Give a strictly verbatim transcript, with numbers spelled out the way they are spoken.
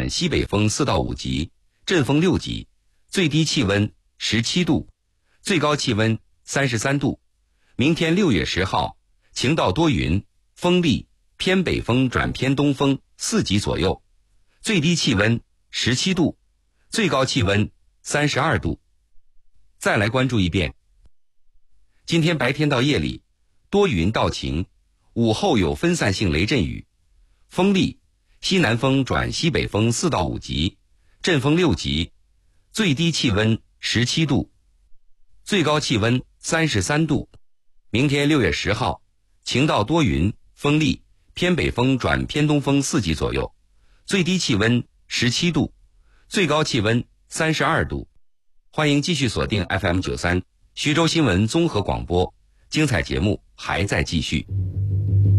转西北风四到五级，阵风六级，最低气温十七度，最高气温三十三度。明天六月十号，晴到多云，风力偏北风转偏东风四级左右，最低气温十七度，最高气温三十二度。再来关注一遍，今天白天到夜里多云到晴，午后有分散性雷阵雨，风力西南风转西北风四到五级，阵风六级，最低气温十七度，最高气温三十三度。明天六月十号，晴到多云，风力偏北风转偏东风四级左右，最低气温十七度，最高气温三十二度。欢迎继续锁定 F M 九三 徐州新闻综合广播，精彩节目还在继续。